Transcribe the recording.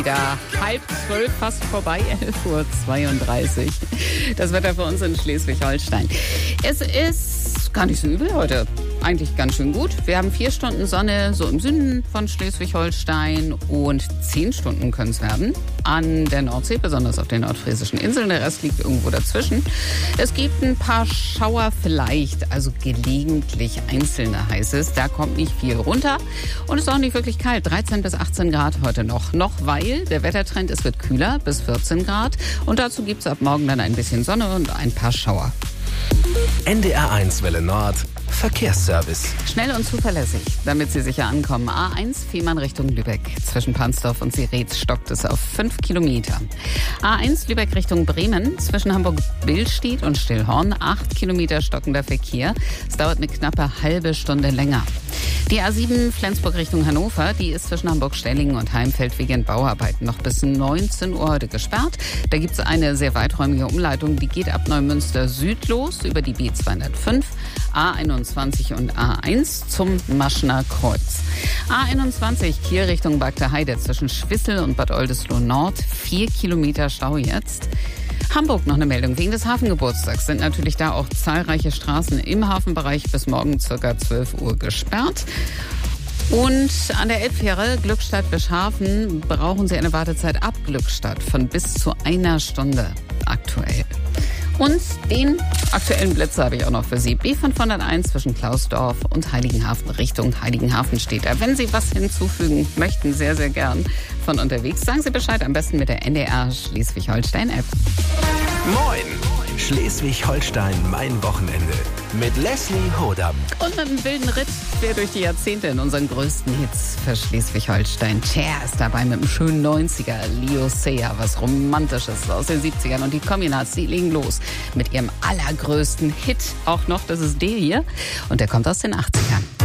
Da 11:30, fast vorbei, 11:32 Uhr. Das Wetter für uns in Schleswig-Holstein. Es ist gar nicht so übel heute. Eigentlich ganz schön gut. Wir haben 4 Stunden Sonne so im Süden von Schleswig-Holstein und 10 Stunden können es werden an der Nordsee, besonders auf den nordfriesischen Inseln. Der Rest liegt irgendwo dazwischen. Es gibt ein paar Schauer vielleicht, also gelegentlich einzelne heißt es. Da kommt nicht viel runter und es ist auch nicht wirklich kalt. 13 bis 18 Grad heute noch. Noch weil der Wettertrend, es wird kühler bis 14 Grad. Und dazu gibt es ab morgen dann ein bisschen Sonne und ein paar Schauer. NDR1 Welle Nord. Verkehrsservice. Schnell und zuverlässig, damit Sie sicher ankommen. A1 Fehmarn Richtung Lübeck. Zwischen Pansdorf und Sirez stockt es auf 5 Kilometer. A1 Lübeck Richtung Bremen. Zwischen Hamburg-Billstedt und Stillhorn 8 Kilometer stockender Verkehr. Es dauert eine knappe halbe Stunde länger. Die A7 Flensburg Richtung Hannover, die ist zwischen Hamburg-Stellingen und Heimfeld wegen Bauarbeiten noch bis 19 Uhr heute gesperrt. Da gibt es eine sehr weiträumige Umleitung, die geht ab Neumünster Süd los über die B205, A21 und A1 zum Maschner Kreuz. A21 Kiel Richtung Bagda-Heide zwischen Schwissel und Bad Oldesloe Nord, 4 Kilometer Stau jetzt. Hamburg noch eine Meldung. Wegen des Hafengeburtstags sind natürlich da auch zahlreiche Straßen im Hafenbereich bis morgen ca. 12 Uhr gesperrt. Und an der Elbfähre Glückstadt-Bischhafen brauchen Sie eine Wartezeit ab Glückstadt von bis zu 1 Stunde aktuell. Und den aktuellen Blitzer habe ich auch noch für Sie. B501 zwischen Klausdorf und Heiligenhafen Richtung Heiligenhafen steht da. Wenn Sie was hinzufügen möchten, sehr, sehr gern von unterwegs, sagen Sie Bescheid, am besten mit der NDR Schleswig-Holstein-App. Moin! Schleswig-Holstein, mein Wochenende. Mit Leslie Hodam. Und mit einem wilden Ritt quer durch die Jahrzehnte in unseren größten Hits für Schleswig-Holstein. Cher ist dabei mit einem schönen 90er. Leo Sayer, was Romantisches aus den 70ern. Und die Communards, die legen los mit ihrem allergrößten Hit auch noch. Das ist der hier. Und der kommt aus den 80ern.